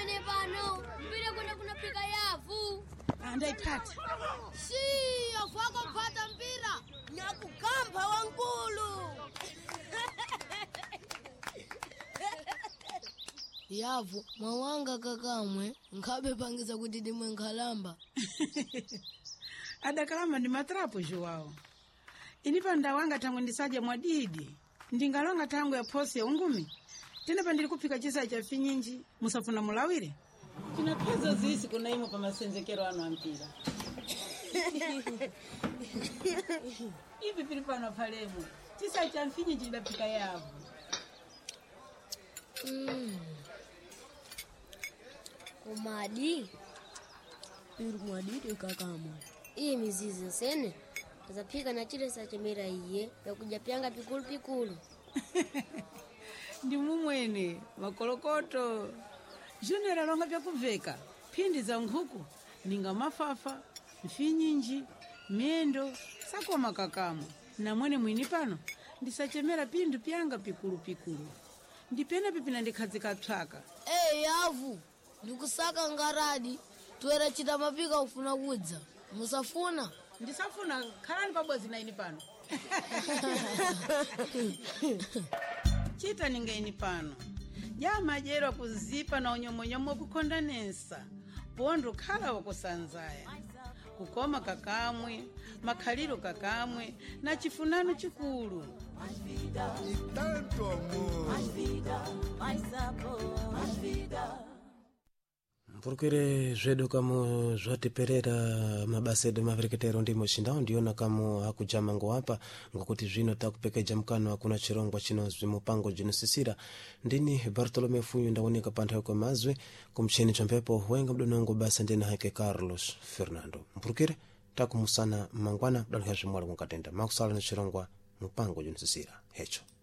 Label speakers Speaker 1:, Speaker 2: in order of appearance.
Speaker 1: pamene pano mpira kuna pika yavu
Speaker 2: andaipata
Speaker 1: si yavu akapata mpira nakugamba wankulu yavu mwawanga kakamwe nkhabe pangiza kuti dimwe nkhalamba
Speaker 2: adakalamba ndi matrapo Joao inipa ndawanga tangu ndisaje mwadidi ndingalonga tangu ya posi ya ungumi tena pandili kupika chisa cha finyinji musafuna mulawire tinapeza zisi kuna imo pa masenzekero ano ampira ipi pili pano palemu chisa cha finyinji ndapika yavu
Speaker 1: kumadi irumwadidi kakamwe iyi mizizi sene azapika na chile sa chemera iye ya kuja pyanga pikulu pikulu
Speaker 2: ndi mumwene makolokoto junera longa vyakuveka phindi za nkhuku ninga mafafa mfinyinji miendo sakoma kakamo na mwene mwini pano ndisachemera pindu pyanga pikulu pikulu ndipena pipina ndikhadzika psaka
Speaker 1: yavu ndikusaka ngaradi tuwera chita mapika ufuna kudza musafuna
Speaker 2: ndisafuna khalani pabodzi na ini pano chita ninga ini pano jamajero kuzipa na unyomonyomo kukondanesa pondo khala wakusanzaya kukoma kakamwe makhaliro kakamwe na chifunano chikulu
Speaker 3: tanto amor
Speaker 4: mpurukire zvedu kamo zvatiperera mabasa edu mavereketero ndimo chindau ndiona kamo hakujama ngoapa ngokuti zvino takupekeja mukano hakuna chirongwa chinozwi mupango jinosisira ndini Bartolome Funyu ndaoneka panthawi kwemazwe kumcheni champepo wenga mdonongo basa ndina hake Carlos Fernando mpurukire takumusana mangwana mdalika zvimwala kunkatenda makusala na chirongwa mupango jinosisira hecho